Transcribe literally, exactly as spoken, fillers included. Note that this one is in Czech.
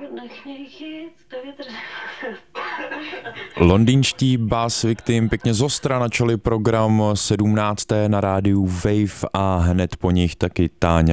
Londýnští Bass Victim pěkně zostra načali program sedmnácté na rádiu Wave a hned po nich taky Táňa